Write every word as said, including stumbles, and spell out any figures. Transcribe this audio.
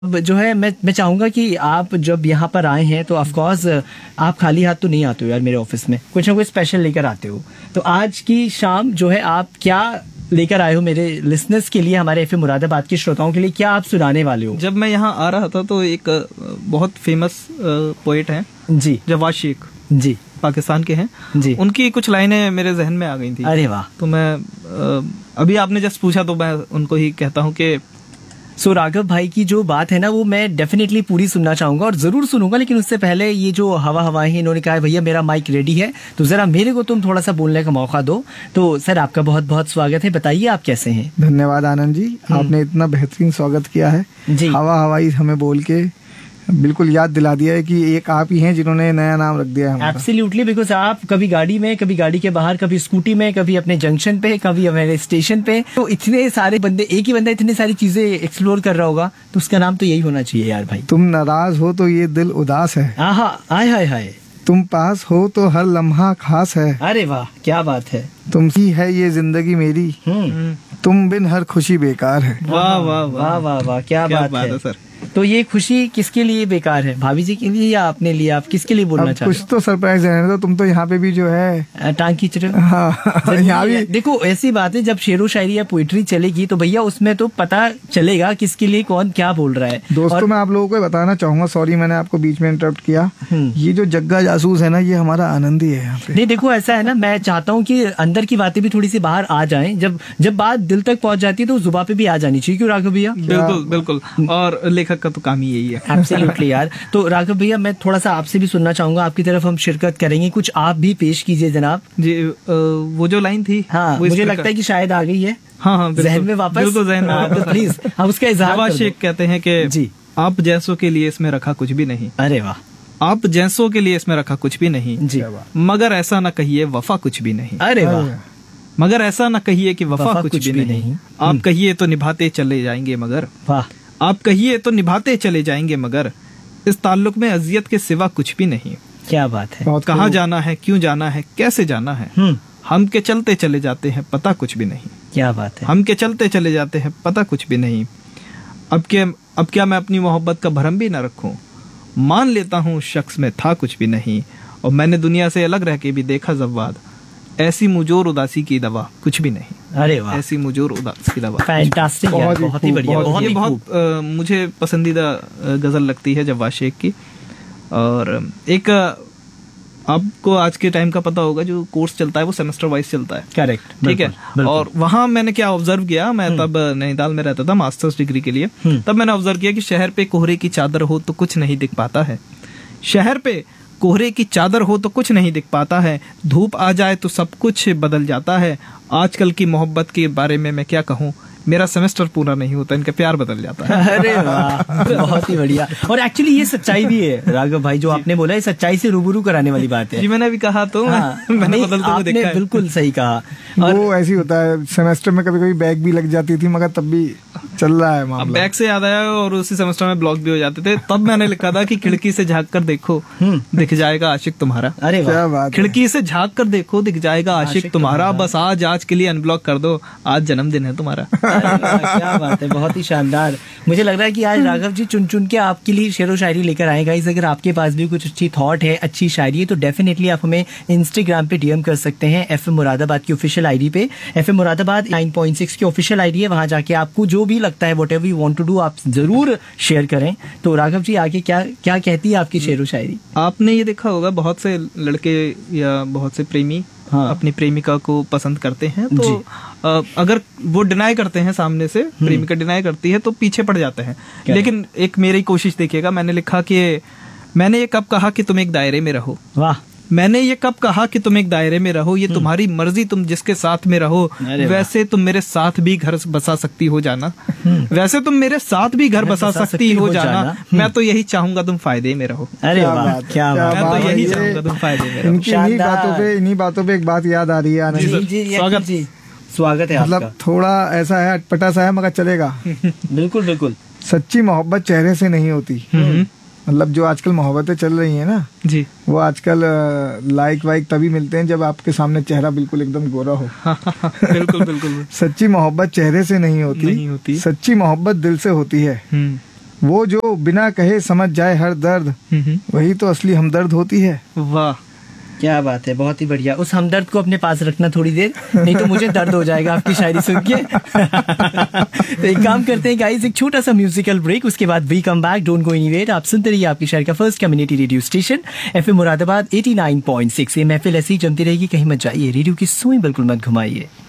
अब जो है मैं मैं चाहूंगा कि आप जब यहाँ पर आए हैं तो ऑफ कोर्स आप खाली हाथ तो नहीं आते हो यार मेरे ऑफिस में, कुछ ना कुछ स्पेशल लेकर आते हो। तो आज की शाम जो है आप क्या लेकर आए हो मेरे लिसनर्स के लिए, हमारे एफएम मुरादाबाद के श्रोताओं के लिए, क्या आप सुनाने वाले हो? जब मैं यहाँ आ रहा था तो एक बहुत फेमस पोएट हैं जी, जवाद शेख जी, पाकिस्तान के हैं जी, उनकी कुछ लाइनें मेरे जहन में आ गई थी। अरे वाह। तो मैं अभी आपने जस्ट पूछा तो मैं उनको ही कहता हूँ कि सो राघव भाई की जो बात है ना वो मैं डेफिनेटली पूरी सुनना चाहूंगा और जरूर सुनूंगा, लेकिन उससे पहले ये जो हवा हवाएं हैं, इन्होंने कहा भैया मेरा माइक रेडी है तो जरा मेरे को तुम थोड़ा सा बोलने का मौका दो। तो सर आपका बहुत बहुत स्वागत है, बताइए आप कैसे हैं? धन्यवाद आनंद जी, आपने इतना बेहतरीन स्वागत किया है जी। हवा हवाई हमें बोल के बिल्कुल याद दिला दिया है कि एक आप ही हैं जिन्होंने नया नाम रख दिया है। एब्सोल्युटली, बिकॉज आप कभी गाड़ी में, कभी गाड़ी के बाहर, कभी स्कूटी में, कभी अपने जंक्शन पे, कभी हमारे स्टेशन पे, तो इतने सारे बंदे, एक ही बंदा इतनी सारी चीजें एक्सप्लोर कर रहा होगा, तो उसका नाम तो यही होना चाहिए यार भाई। तुम नाराज हो तो ये दिल उदास है, आहा, आय हाय हाय, तुम पास हो तो हर लम्हा खास है, अरे वाह क्या बात है, तुम ही है ये जिंदगी मेरी, हम्म, तुम बिन हर खुशी बेकार है। वाह वाह वाह वाह वाह, क्या क्या बात बात है है सर। तो ये खुशी किसके लिए बेकार है, भाभी जी के लिए या अपने लिए? आप किसके लिए बोलना अब चाहते कुछ तो सरप्राइज है, तो तुम तो यहाँ पे भी जो है हो? टांग खींच रहे हो? हाँ, यहाँ भी देखो ऐसी बात है, जब शेरो शायरी या पोइट्री चलेगी तो भैया उसमें तो पता चलेगा किसके लिए कौन क्या बोल रहा है। दोस्तों और... मैं आप लोगों को बताना चाहूंगा, सॉरी मैंने आपको बीच में इंटरप्ट किया, ये जो जग्गा जासूस है ना ये हमारा आनंद ही है यहाँ पे। नहीं देखो ऐसा है ना, मैं चाहता हूँ कि अंदर की बातें भी थोड़ी सी बाहर आ जाएं, जब जब बात दिल तक पहुंच जाती है तो जुबान पे भी आ जानी चाहिए, क्यों राघव भैया? बिल्कुल बिल्कुल, और लेखक का तो काम ही यही है। एब्सोल्युटली यार। तो राघव भैया मैं थोड़ा सा आपसे भी सुनना चाहूंगा, आपकी तरफ हम शिरकत करेंगे, कुछ आप भी पेश कीजिए जनाब जी। वो जो लाइन थी, हाँ मुझे लगता है कि शायद आ गई है हाँ हाँ जहन में वापस, बिल्कुल जहन में वापस। तो प्लीज आप उसका इजहार जवाद शेख कहते हैं कि जी, आप जैसों के लिए इसमें रखा कुछ भी नहीं, अरे वाह, आप जैसों के लिए इसमें रखा कुछ भी नहीं जी, मगर ऐसा न कहिए वफा कुछ भी नहीं, अरे वाह, मगर ऐसा न कहिए कि वफा, वफा कुछ, कुछ भी, भी नहीं, नहीं। आप कहिए तो निभाते चले जाएंगे मगर, वाह, आप कहिए तो निभाते चले जाएंगे मगर इस ताल्लुक में अजियत के सिवा कुछ भी नहीं। क्या बात है। कहाँ जाना है, क्यों जाना है, कैसे जाना है, हम के चलते चले जाते हैं पता कुछ भी नहीं। क्या बात है। हम के चलते चले जाते हैं पता कुछ भी नहीं। अब के अब क्या मैं अपनी मोहब्बत का भरम भी न रखूं, मान लेता हूँ शख्स में था कुछ भी नहीं, और मैंने दुनिया से अलग रह के भी देखा जव्वाद, ऐसी मुजोर उदासी की दवा कुछ भी नहीं। अरे वाह, ऐसी मुजोर उदासी की दवा। फैंटास्टिक यार, बहुत ही बढ़िया, बहुत ये बहुत आ, मुझे पसंदीदा गजल लगती है जवाद शेख की। और एक आपको आज के टाइम का पता होगा, जो कोर्स चलता है वो सेमेस्टर वाइज चलता है, करेक्ट, ठीक है। और वहां मैंने क्या ऑब्जर्व किया, मैं तब नैनीताल में रहता था मास्टर्स डिग्री के लिए, तब मैंने ऑब्जर्व किया कि शहर पे कोहरे की चादर हो तो कुछ नहीं दिख पाता है, शहर पे कोहरे की चादर हो तो कुछ नहीं दिख पाता है, धूप आ जाए तो सब कुछ बदल जाता है, आजकल की मोहब्बत के बारे में मैं क्या कहूँ, मेरा सेमेस्टर पूरा नहीं होता, इनका प्यार बदल जाता है। अरे वाह, बहुत ही बढ़िया। और एक्चुअली ये सच्चाई भी है राघव भाई, जो आपने बोला है सच्चाई से रूबरू कराने वाली बात है। जी मैंने भी कहा तो हाँ, मैंने बदलते हुए देखा है। बिल्कुल सही कहा। और वो ऐसी होता है, सेमेस्टर में कभी कभी बैग भी लग जाती थी, मगर तब भी चल रहा है मामला। अब बैग से याद आया, और उसी सेमेस्टर में ब्लॉक भी हो जाते थे, तब मैंने लिखा था कि खिड़की से झांक कर देखो दिख जाएगा आशिक तुम्हारा। अरे क्या बात, खिड़की से झांक कर देखो दिख जाएगा आशिक तुम्हारा, बस आज आज के लिए अनब्लॉक कर दो, आज जन्मदिन है तुम्हारा। क्या बात है, बहुत ही शानदार। मुझे लग रहा है कि आज राघव जी चुन चुन के आपके लिए शेरो शायरी लेकर आएगा। इस अगर आपके पास भी कुछ अच्छी थॉट है, अच्छी शायरी है, तो डेफिनेटली आप हमें इंस्टाग्राम पे डीएम कर सकते हैं, एफएम मुरादाबाद की ऑफिशियल आईडी पे। FM Moradabad nine point six की ऑफिशियल आईडी है, वहां जाके आपको जो भी लगता है, whatever you want to do, आप जरूर शेयर करें। तो राघव जी आगे क्या क्या कहती है आपकी शेरो शायरी? आपने ये देखा होगा, बहुत से लड़के या बहुत से प्रेमी हाँ। अपनी प्रेमिका को पसंद करते हैं, तो आ, अगर वो डिनाई करते हैं, सामने से प्रेमिका डिनाई करती है तो पीछे पड़ जाते हैं। लेकिन एक मेरी कोशिश देखिएगा, मैंने लिखा कि मैंने ये कब कहा कि तुम एक दायरे में रहो, वाह, मैंने ये कब कहा कि तुम एक दायरे में रहो, ये तुम्हारी मर्जी, तुम जिसके साथ में रहो, वैसे तुम मेरे साथ भी घर बसा सकती हो जाना, वैसे तुम मेरे साथ भी घर बसा सकती हो जाना, मैं तो यही चाहूंगा तुम फायदे में रहो। अरे वाह, क्या बात, मैं तो यही चाहूंगा तुम फायदे में रहो। इन्हीं बातों पे इन्हीं बातों पे एक बात याद आ रही है आनंद जी। स्वागत जी, स्वागत है। मतलब थोड़ा ऐसा है, अटपटा सा है, मगर चलेगा। बिल्कुल बिल्कुल। सच्ची मोहब्बत चेहरे से नहीं होती, मतलब जो आजकल मोहब्बतें चल रही हैं ना जी, वो आजकल लाइक वाइक तभी मिलते हैं जब आपके सामने चेहरा बिल्कुल एकदम गोरा हो। बिल्कुल बिल्कुल। सच्ची मोहब्बत चेहरे से नहीं होती, नहीं होती, सच्ची मोहब्बत दिल से होती है। वो जो बिना कहे समझ जाए हर दर्द, वही तो असली हमदर्द होती है। वाह, क्या बात है, बहुत ही बढ़िया। उस हमदर्द को अपने पास रखना थोड़ी देर, नहीं तो मुझे दर्द हो जाएगा आपकी शायरी सुन के। तो एक काम करते हैं गाइस, एक छोटा सा म्यूजिकल ब्रेक, उसके बाद we come back, don't go anywhere. आप सुनते रहिए आपकी शहर का first community radio station FM Moradabad eighty nine point six. ये महफिल ऐसी जमती रहेगी, कहीं मत जाइए, रेडियो की सुई बिल्कुल मत घुमाइए।